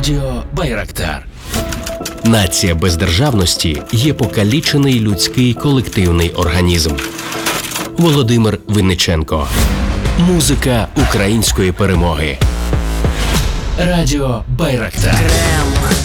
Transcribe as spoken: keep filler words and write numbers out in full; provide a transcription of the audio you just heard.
Радіо Байрактар. Нація без державності є покалічений людський колективний організм. Володимир Винниченко. Музика української перемоги. Радіо Байрактар. Крем.